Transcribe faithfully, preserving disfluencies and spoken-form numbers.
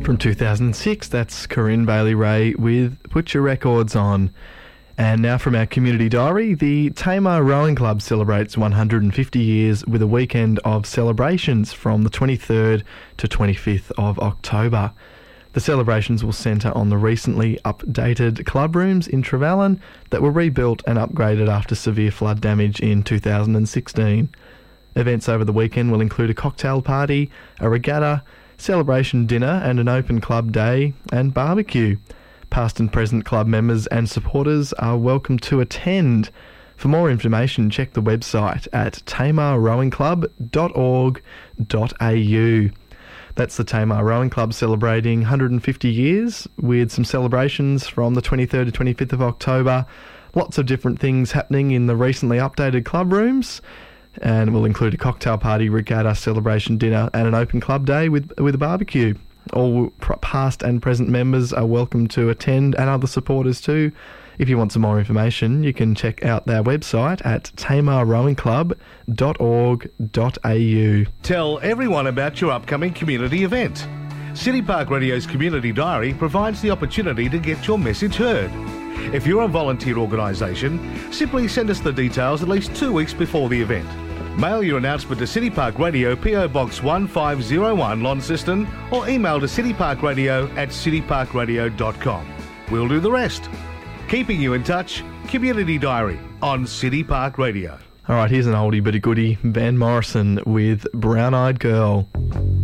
From two thousand six, that's Corinne Bailey Ray with Put Your Records On. And now from our community diary, the Tamar Rowing Club celebrates one hundred fifty years with a weekend of celebrations from the twenty-third to twenty-fifth of October. The celebrations will centre on the recently updated club rooms in Trevallyn that were rebuilt and upgraded after severe flood damage in two thousand sixteen. Events over the weekend will include a cocktail party, a regatta, celebration dinner and an open club day and barbecue. Past and present club members and supporters are welcome to attend. For more information, check the website at tamar rowing club dot org dot a u. That's the Tamar Rowing Club celebrating one hundred fifty years with some celebrations from the twenty-third to twenty-fifth of October. Lots of different things happening in the recently updated club rooms, and will include a cocktail party, regatta, celebration dinner and an open club day with with a barbecue. All past and present members are welcome to attend, and other supporters too. If you want some more information, you can check out their website at tamar rowing club dot org dot a u. Tell everyone about your upcoming community event. City Park Radio's Community Diary provides the opportunity to get your message heard. If you're a volunteer organisation, simply send us the details at least two weeks before the event. Mail your announcement to City Park Radio, P O Box one five zero one, Launceston, or email to cityparkradio at cityparkradio dot com. We'll do the rest. Keeping you in touch, Community Diary on City Park Radio. All right, here's an oldie but a goodie. Van Morrison with Brown Eyed Girl.